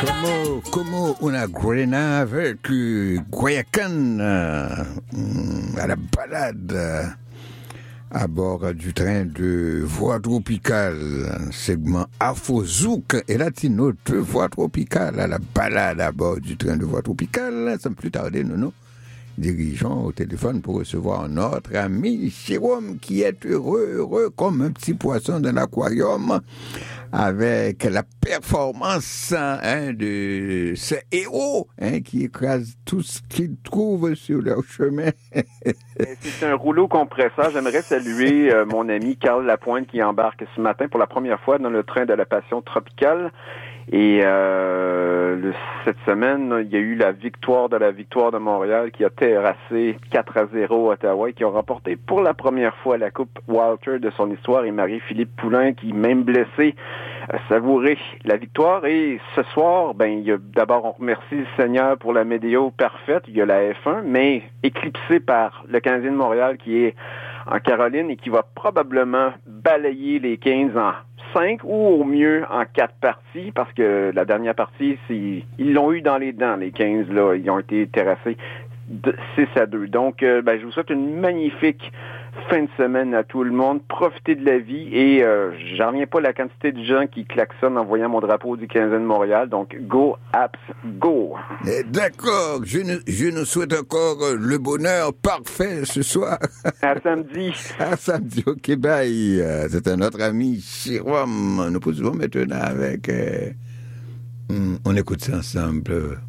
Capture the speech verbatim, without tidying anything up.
Como, como una guarena avec euh, Guayacan euh, à la balade euh, à bord du train de Voie Tropicale, segment Afro-Zouk et Latino de Voie Tropicale à la balade à bord du train de Voie Tropicale. Sans plus tarder, nous nous dirigeons au téléphone pour recevoir notre ami Jérôme qui est heureux, heureux comme un petit poisson dans l'aquarium avec la performance hein, de ce héros hein, qui écrase tout ce qu'il trouve sur leur chemin. C'est un rouleau compresseur. J'aimerais saluer euh, mon ami Carl Lapointe qui embarque ce matin pour la première fois dans le train de la Passion tropicale. Et euh, le, cette semaine, il y a eu la victoire de la Victoire de Montréal qui a terrassé quatre à zéro Ottawa et qui a remporté pour la première fois la Coupe Walter de son histoire. Et Marie-Philippe Poulain, qui, même blessé, a savouré la victoire. Et ce soir, ben, il y a, d'abord, on remercie le Seigneur pour la météo parfaite. Il y a la F un, mais éclipsé par le Canadien de Montréal qui est en Caroline et qui va probablement balayer les Canes en cinq ou au mieux en quatre parties, parce que la dernière partie, c'est, ils l'ont eu dans les dents, les quinze, là, ils ont été terrassés de six à deux. Donc, euh, ben, je vous souhaite une magnifique fin de semaine à tout le monde. Profitez de la vie et euh, j'en reviens pas à la quantité de gens qui klaxonnent en voyant mon drapeau du Canadien de Montréal. Donc, go, Abs, go! D'accord, je nous, je nous souhaite encore le bonheur parfait ce soir. À samedi. À samedi, ok, bye. C'est notre ami Jérôme. Nous poursuivons maintenant avec... Euh, on écoute ça ensemble.